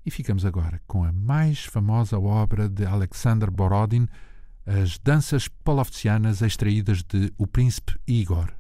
E ficamos agora com a mais famosa obra de Alexander Borodin, as danças polovtsianas extraídas de O Príncipe Igor,